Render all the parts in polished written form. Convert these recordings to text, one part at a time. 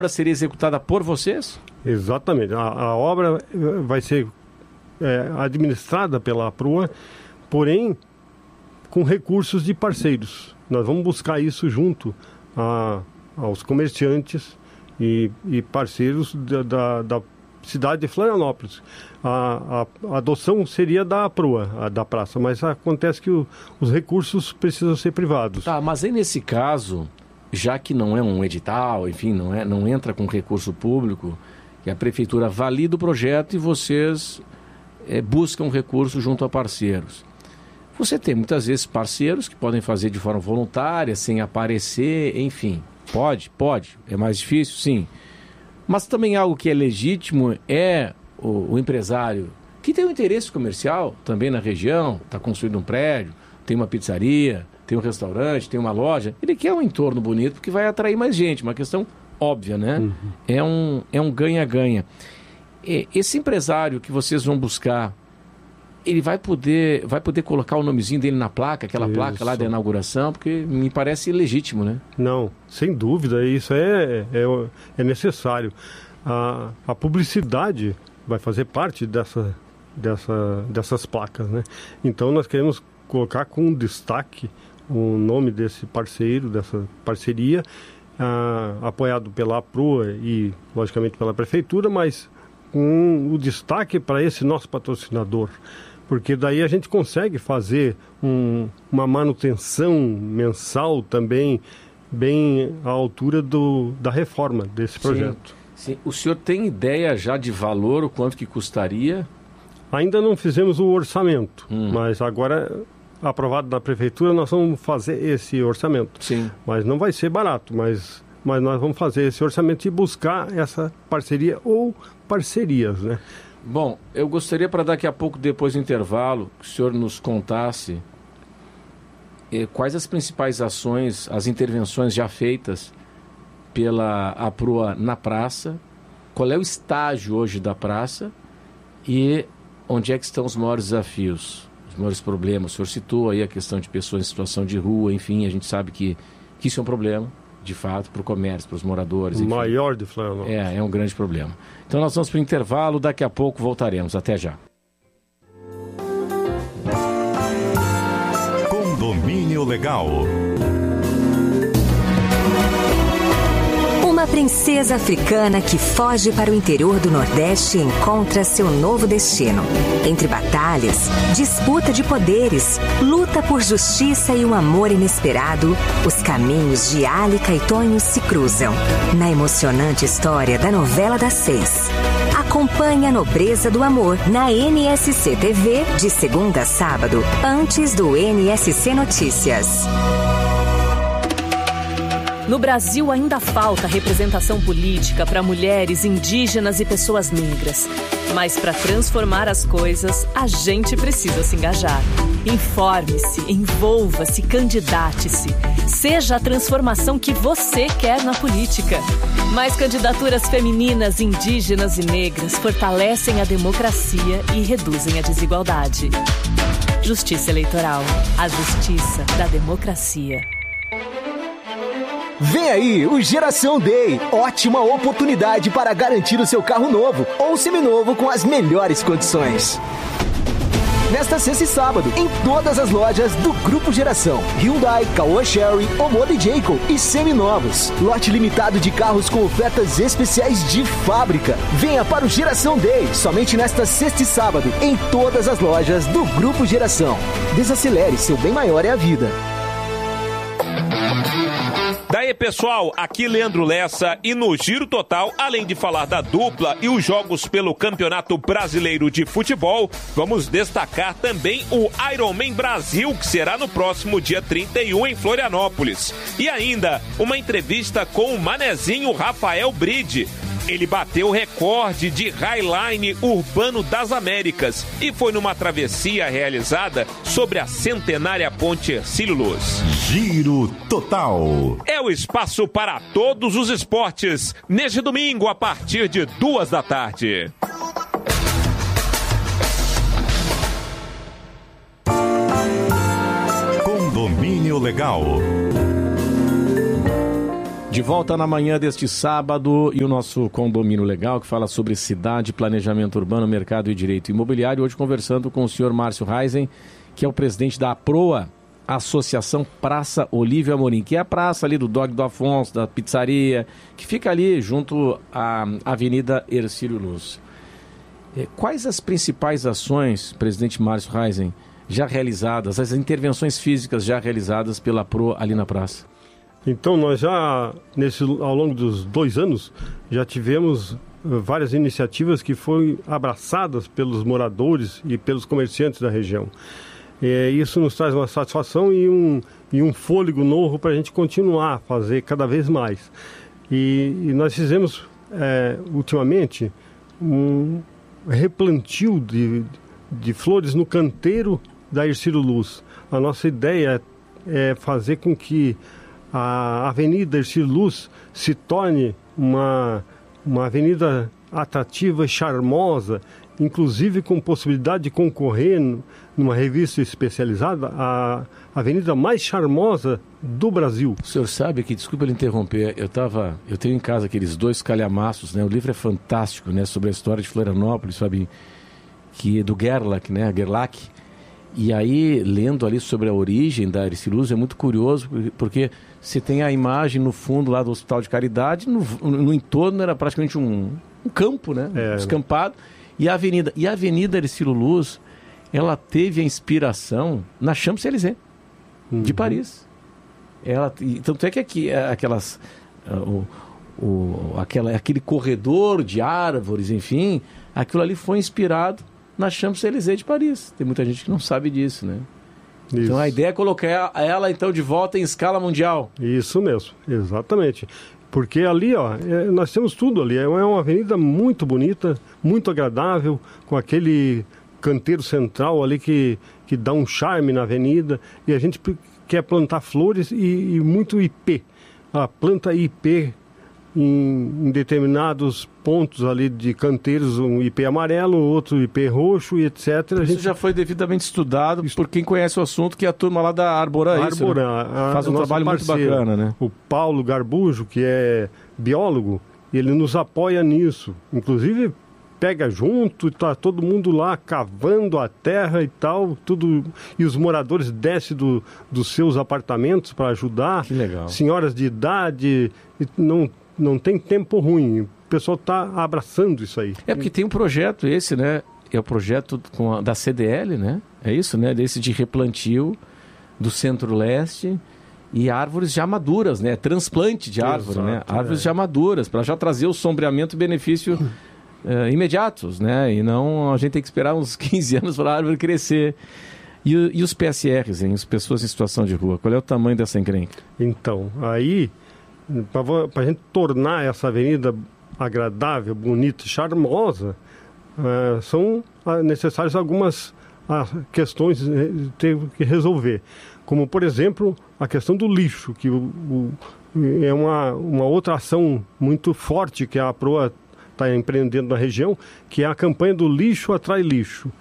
seria executada por vocês? Exatamente. A obra vai ser administrada pela APROA, porém com recursos de parceiros. Nós vamos buscar isso junto aos comerciantes e parceiros da cidade de Florianópolis. A adoção seria da APROA, da praça, mas acontece que os recursos precisam ser privados. Tá, mas aí nesse caso, já que não é um edital, enfim, não entra com recurso público, que a prefeitura valida o projeto e vocês buscam recurso junto a parceiros. Você tem muitas vezes parceiros que podem fazer de forma voluntária, sem aparecer, enfim. Pode. É mais difícil, sim. Mas também algo que é legítimo é o empresário que tem um interesse comercial também na região, está construindo um prédio, tem uma pizzaria, tem um restaurante, tem uma loja. Ele quer um entorno bonito porque vai atrair mais gente, uma questão óbvia, né? Uhum. É um ganha-ganha. Esse empresário que vocês vão buscar, ele vai poder colocar o nomezinho dele na placa, aquela placa lá da inauguração, porque me parece legítimo, né? Não, sem dúvida, isso é necessário. A publicidade vai fazer parte dessas placas, né? Então nós queremos colocar com destaque o nome desse parceiro, dessa parceria, apoiado pela APROA e, logicamente, pela Prefeitura, mas com o destaque para esse nosso patrocinador. Porque daí a gente consegue fazer uma manutenção mensal também bem à altura da reforma desse projeto. Sim. O senhor tem ideia já de valor, o quanto que custaria? Ainda não fizemos o orçamento, mas agora, aprovado na Prefeitura, nós vamos fazer esse orçamento. Sim. Mas não vai ser barato, mas nós vamos fazer esse orçamento e buscar essa parceria ou parcerias, né? Bom, eu gostaria para daqui a pouco, depois do intervalo, que o senhor nos contasse quais as principais ações, as intervenções já feitas pela APROA na praça, qual é o estágio hoje da praça e onde é que estão os maiores desafios, os maiores problemas. O senhor citou aí a questão de pessoas em situação de rua, enfim, a gente sabe que isso é um problema, de fato, para o comércio, para os moradores. O maior de Florianópolis. É um grande problema. Então nós vamos para o intervalo, daqui a pouco voltaremos. Até já. Condomínio Legal. Uma princesa africana que foge para o interior do Nordeste e encontra seu novo destino. Entre batalhas, disputa de poderes, luta por justiça e um amor inesperado, os caminhos de Álica e Tonho se cruzam. Na emocionante história da novela das 6. Acompanhe a nobreza do amor na NSC TV de segunda a sábado, antes do NSC Notícias. No Brasil ainda falta representação política para mulheres, indígenas e pessoas negras. Mas para transformar as coisas, a gente precisa se engajar. Informe-se, envolva-se, candidate-se. Seja a transformação que você quer na política. Mais candidaturas femininas, indígenas e negras fortalecem a democracia e reduzem a desigualdade. Justiça Eleitoral. A justiça da democracia. Vem aí o Geração Day, ótima oportunidade para garantir o seu carro novo ou seminovo com as melhores condições. Nesta sexta e sábado, em todas as lojas do Grupo Geração, Hyundai, Caoa Chery, Omoda e Jayco e seminovos. Lote limitado de carros com ofertas especiais de fábrica. Venha para o Geração Day, somente nesta sexta e sábado, em todas as lojas do Grupo Geração. Desacelere, seu bem maior é a vida. Daí, pessoal, aqui Leandro Lessa e no Giro Total, além de falar da dupla e os jogos pelo Campeonato Brasileiro de Futebol, vamos destacar também o Ironman Brasil, que será no próximo dia 31 em Florianópolis. E ainda, uma entrevista com o manezinho Rafael Bride. Ele bateu o recorde de Highline Urbano das Américas e foi numa travessia realizada sobre a centenária Ponte Hercílio Luz. Giro Total. É o espaço para todos os esportes, neste domingo a partir de 14h. Condomínio Legal. De volta na manhã deste sábado e o nosso Condomínio Legal, que fala sobre cidade, planejamento urbano, mercado e direito imobiliário. Hoje conversando com o senhor Márcio Reisen, que é o presidente da APROA, Associação Praça Olívio Amorim, que é a praça ali do Dog do Afonso, da pizzaria, que fica ali junto à Avenida Hercílio Luz. Quais as principais ações, presidente Márcio Reisen, já realizadas, as intervenções físicas já realizadas pela APROA ali na praça? Então, nós já, ao longo dos 2 anos, já tivemos várias iniciativas que foram abraçadas pelos moradores e pelos comerciantes da região. Isso nos traz uma satisfação e um fôlego novo para a gente continuar a fazer cada vez mais. E nós fizemos, ultimamente, um replantio de flores no canteiro da Hercílio Luz. A nossa ideia é fazer com que a Avenida Hercílio Luz se torne uma avenida atrativa e charmosa, inclusive com possibilidade de concorrer numa revista especializada, a avenida mais charmosa do Brasil. O senhor sabe que, desculpa ele interromper, eu tenho em casa aqueles 2 calhamaços, né? O livro é fantástico, né? Sobre a história de Florianópolis, sabe? Que é do Gerlach, né? Gerlach. E aí, lendo ali sobre a origem da Hercílio Luz, é muito curioso, porque você tem a imagem no fundo lá do Hospital de Caridade, no entorno era praticamente um campo, né? Descampado. E a Avenida Hercílio Luz, ela teve a inspiração na Champs-Élysées, de Paris. Tanto é que aqui, aquele corredor de árvores, enfim, aquilo ali foi inspirado na Champs-Élysées de Paris. Tem muita gente que não sabe disso, né? Isso. Então a ideia é colocar ela então de volta em escala mundial. Isso mesmo, exatamente. Porque ali, nós temos tudo ali. É uma avenida muito bonita, muito agradável, com aquele canteiro central ali que dá um charme na avenida. E a gente quer plantar flores e muito IP. A planta IP em determinados pontos ali de canteiros, um IP amarelo, outro IP roxo e etc. Isso já foi devidamente estudado por quem conhece o assunto, que é a turma lá da Arbora. Faz um trabalho parceiro, muito bacana, né? O Paulo Garbujo, que é biólogo, ele nos apoia nisso. Inclusive, pega junto, está todo mundo lá cavando a terra e tal, tudo, e os moradores descem dos seus apartamentos para ajudar. Que legal. Senhoras de idade, não tem tempo ruim. O pessoal está abraçando isso aí. É porque tem um projeto esse, né? É o projeto da CDL, né? É isso, né? Desse de replantio do Centro-Leste e árvores já maduras, né? Transplante de árvore, né? Árvores já maduras, para já trazer o sombreamento e benefício imediatos, né? E não a gente tem que esperar uns 15 anos para a árvore crescer. E os PSRs, hein? As pessoas em situação de rua, qual é o tamanho dessa encrenca? Então, aí, para a gente tornar essa avenida agradável, bonita, charmosa, são necessárias algumas questões que teve que resolver. Como, por exemplo, a questão do lixo, que é uma outra ação muito forte que a APROA está empreendendo na região, que é a campanha do lixo atrai lixo.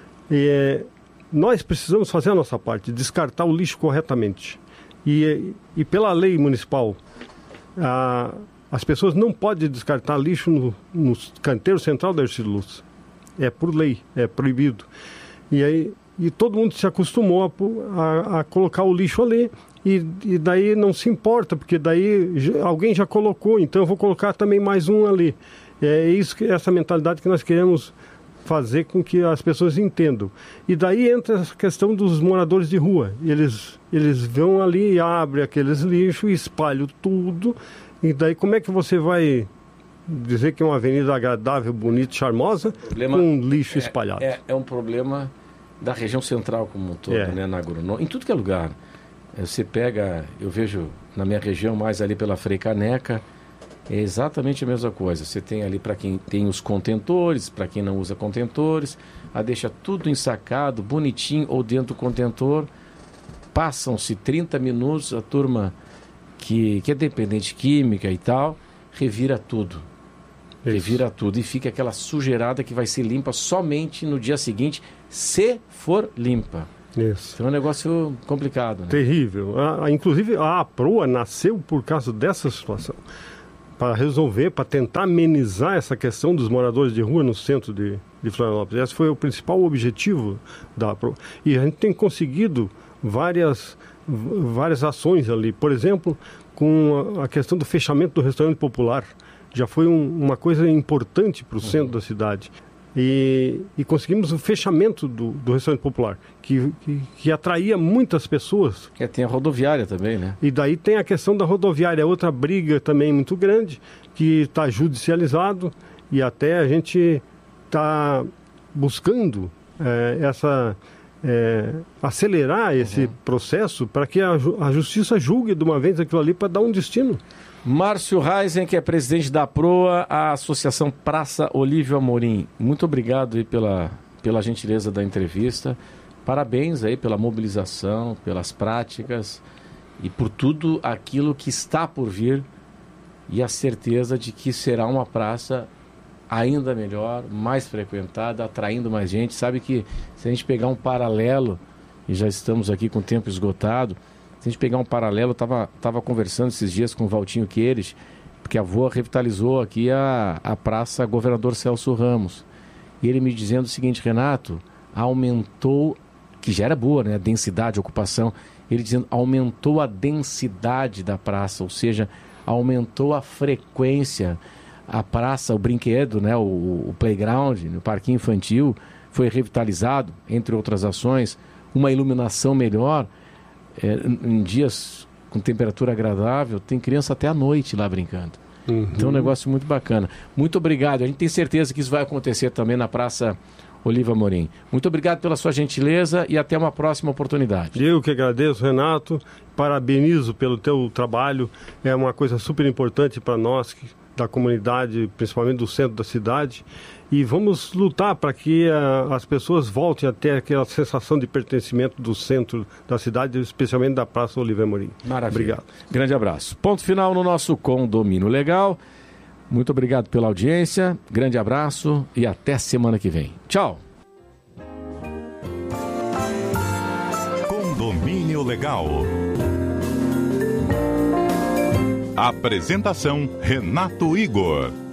Nós precisamos fazer a nossa parte, descartar o lixo corretamente. E pela lei municipal, as pessoas não podem descartar lixo no canteiro central da Hercílio Luz. É por lei, é proibido. E todo mundo se acostumou a colocar o lixo ali, e daí não se importa, porque daí alguém já colocou, então eu vou colocar também mais um ali. É essa mentalidade que nós queremos fazer com que as pessoas entendam. E daí entra a questão dos moradores de rua. Eles vão ali e abrem aqueles lixos e espalham tudo. E daí como é que você vai dizer que é uma avenida agradável, bonita, charmosa, com lixo espalhado? É um problema da região central como um todo, né, na Agronômica, em tudo que é lugar. Você pega, eu vejo na minha região, mais ali pela Frei Caneca, é exatamente a mesma coisa. Você tem ali para quem tem os contentores, para quem não usa contentores, deixa tudo ensacado, bonitinho, ou dentro do contentor. Passam-se 30 minutos, a turma que é dependente química e tal, revira tudo. Revira tudo e fica aquela sujeirada que vai ser limpa somente no dia seguinte, se for limpa. Isso. Então é um negócio complicado, né? Terrível. Inclusive, a APROA nasceu por causa dessa situação. Para resolver, para tentar amenizar essa questão dos moradores de rua no centro de Florianópolis. Esse foi o principal objetivo da APROA. E a gente tem conseguido várias ações ali. Por exemplo, com a questão do fechamento do restaurante popular. Já foi uma coisa importante para o centro da cidade. E conseguimos o fechamento do restaurante popular, que atraía muitas pessoas. Tem a rodoviária também, né? E daí tem a questão da rodoviária, outra briga também muito grande, que está judicializado, e até a gente está buscando acelerar esse processo para que a justiça julgue de uma vez aquilo ali para dar um destino. Márcio Reisen, que é presidente da APROA, a Associação Praça Olívio Amorim. Muito obrigado aí pela gentileza da entrevista. Parabéns aí pela mobilização, pelas práticas e por tudo aquilo que está por vir e a certeza de que será uma praça ainda melhor, mais frequentada, atraindo mais gente. Sabe que se a gente pegar um paralelo, e já estamos aqui com o tempo esgotado, se a gente pegar um paralelo, estava conversando esses dias com o Valtinho Queires, porque a VOA revitalizou aqui a Praça Governador Celso Ramos. E ele me dizendo o seguinte: Renato, aumentou, que já era boa, né, a densidade, a ocupação, ele dizendo, aumentou a densidade da praça, ou seja, aumentou a frequência. A praça, o brinquedo, né, o playground, o parquinho infantil, foi revitalizado, entre outras ações, uma iluminação melhor. Em dias com temperatura agradável, tem criança até à noite lá brincando. Então é um negócio muito bacana. Muito obrigado. A gente tem certeza que isso vai acontecer também na Praça Olívio Amorim. Muito obrigado pela sua gentileza e até uma próxima oportunidade. Eu que agradeço, Renato. Parabenizo pelo teu trabalho. É uma coisa super importante para nós, da comunidade, principalmente do centro da cidade. E vamos lutar para que as pessoas voltem a ter aquela sensação de pertencimento do centro da cidade, especialmente da Praça Olívio Amorim. Maravilha. Obrigado. Grande abraço. Ponto final no nosso Condomínio Legal. Muito obrigado pela audiência. Grande abraço e até semana que vem. Tchau. Condomínio Legal. Apresentação: Renato Igor.